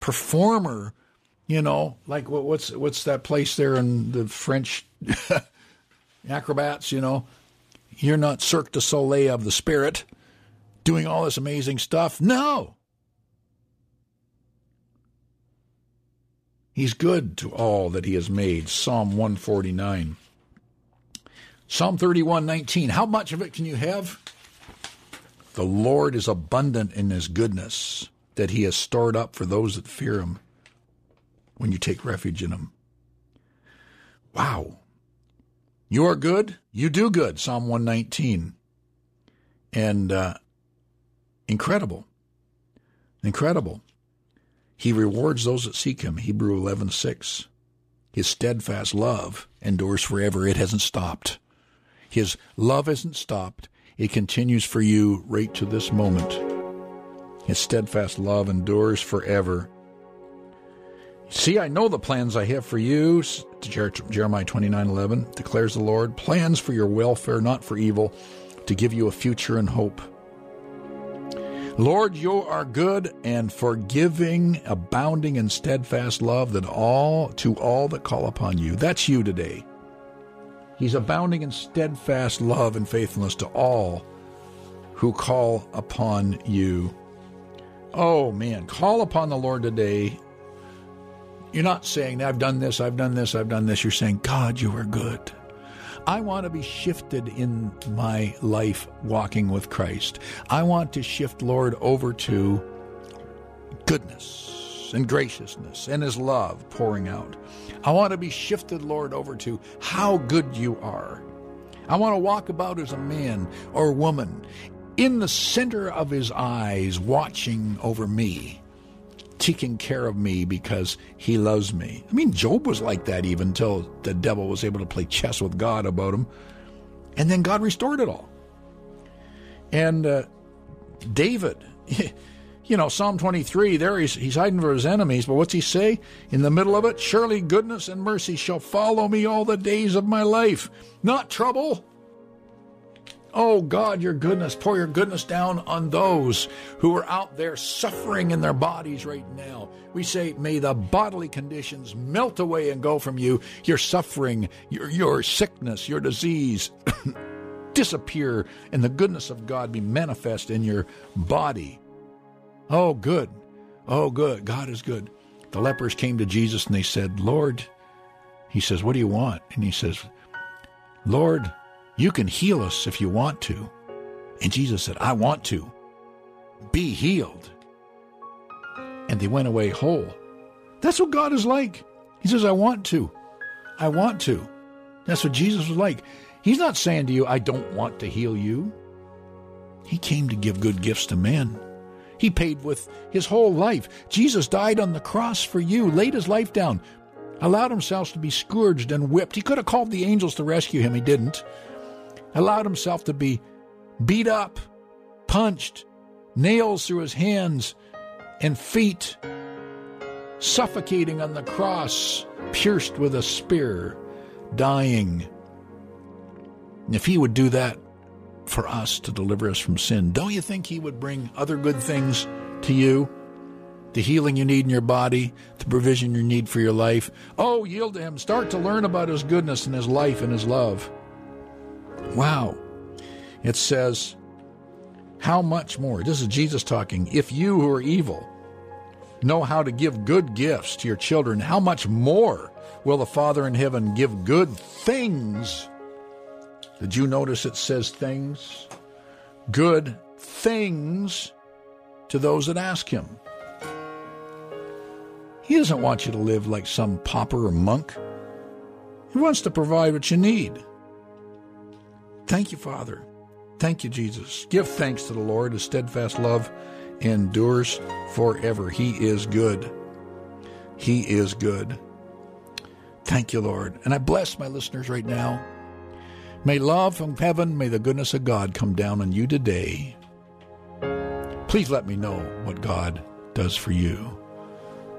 performer, like what's that place there in the French acrobats, You're not Cirque du Soleil of the Spirit doing all this amazing stuff. No. He's good to all that he has made. Psalm 149. Psalm 31:19. How much of it can you have? The Lord is abundant in his goodness that he has stored up for those that fear him when you take refuge in him. Wow. You are good, you do good. Psalm 119. And incredible. Incredible. He rewards those that seek him. Hebrew 11:6. His steadfast love endures forever. It hasn't stopped. His love hasn't stopped. It continues for you right to this moment. His steadfast love endures forever. See, I know the plans I have for you, Jeremiah 29:11 declares the Lord, plans for your welfare, not for evil, to give you a future and hope. Lord, you are good and forgiving, abounding in steadfast love to all that call upon you. That's you today. He's abounding in steadfast love and faithfulness to all who call upon you. Oh, man, call upon the Lord today. You're not saying, I've done this, I've done this, I've done this. You're saying, God, you are good. I want to be shifted in my life walking with Christ. I want to shift, Lord, over to goodness and graciousness and his love pouring out. I want to be shifted, Lord, over to how good you are. I want to walk about as a man or woman in the center of his eyes, watching over me, taking care of me because he loves me. I mean, Job was like that even until the devil was able to play chess with God about him. And then God restored it all. And David, Psalm 23, there he's hiding for his enemies, but what's he say? In the middle of it, surely goodness and mercy shall follow me all the days of my life. Not trouble. Oh, God, your goodness, pour your goodness down on those who are out there suffering in their bodies right now. We say, may the bodily conditions melt away and go from you. Your suffering, your sickness, your disease disappear, and the goodness of God be manifest in your body. Oh, good. Oh, good. God is good. The lepers came to Jesus and they said, Lord, he says, what do you want? And he says, Lord, you can heal us if you want to. And Jesus said, I want to. Be healed. And they went away whole. That's what God is like. He says, I want to. I want to. That's what Jesus was like. He's not saying to you, I don't want to heal you. He came to give good gifts to men. He paid with his whole life. Jesus died on the cross for you, laid his life down, allowed himself to be scourged and whipped. He could have called the angels to rescue him. He didn't. Allowed himself to be beat up, punched, nails through his hands and feet, suffocating on the cross, pierced with a spear, dying. And if he would do that for us to deliver us from sin, don't you think he would bring other good things to you? The healing you need in your body, the provision you need for your life. Oh, yield to him. Start to learn about his goodness and his life and his love. Wow. It says, how much more? This is Jesus talking. If you who are evil know how to give good gifts to your children, how much more will the Father in heaven give good things? Did you notice it says things? Good things to those that ask him. He doesn't want you to live like some pauper or monk. He wants to provide what you need. Thank you, Father. Thank you, Jesus. Give thanks to the Lord. His steadfast love endures forever. He is good. He is good. Thank you, Lord. And I bless my listeners right now. May love from heaven, may the goodness of God come down on you today. Please let me know what God does for you.